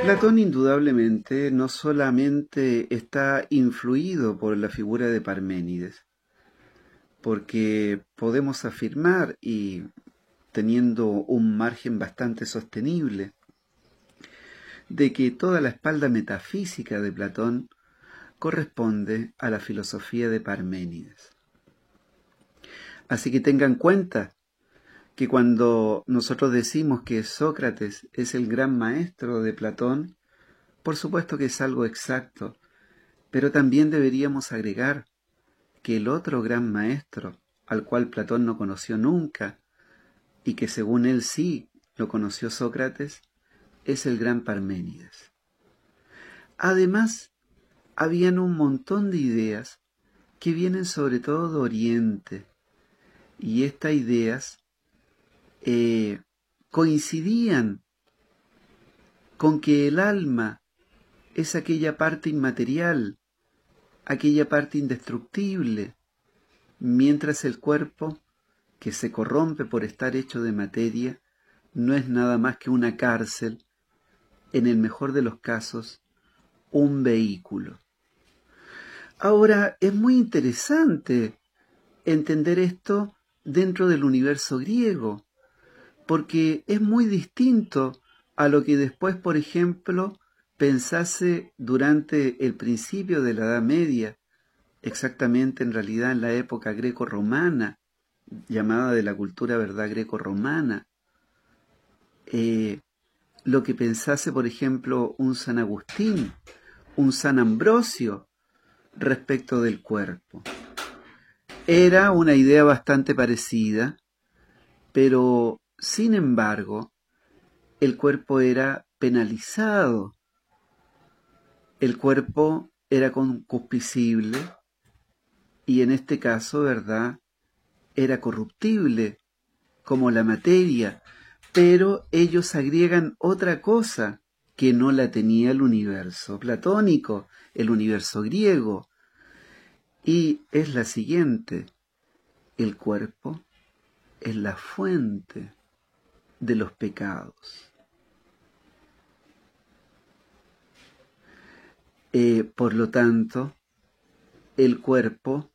Platón indudablemente no solamente está influido por la figura de Parménides, porque podemos afirmar, y teniendo un margen bastante sostenible, de que toda la espalda metafísica de Platón corresponde a la filosofía de Parménides. Así que tengan en cuenta que cuando nosotros decimos que Sócrates es el gran maestro de Platón, por supuesto que es algo exacto, pero también deberíamos agregar que el otro gran maestro, al cual Platón no conoció nunca, y que según él sí lo conoció Sócrates, es el gran Parménides. Además, habían un montón de ideas que vienen sobre todo de Oriente, y estas ideas coincidían con que el alma es aquella parte inmaterial, aquella parte indestructible, mientras el cuerpo, que se corrompe por estar hecho de materia, no es nada más que una cárcel, en el mejor de los casos, un vehículo. Ahora, es muy interesante entender esto dentro del universo griego, porque es muy distinto a lo que después, por ejemplo, pensase durante el principio de la Edad Media, exactamente en realidad en la época greco-romana, llamada de la cultura verdad greco-romana, lo que pensase, por ejemplo, un San Agustín, un San Ambrosio respecto del cuerpo. Era una idea bastante parecida, pero sin embargo, el cuerpo era penalizado, el cuerpo era concupiscible y en este caso, ¿verdad?, era corruptible como la materia, pero ellos agregan otra cosa que no la tenía el universo platónico, el universo griego, y es la siguiente: el cuerpo es la fuente de los pecados. Por lo tanto, el cuerpo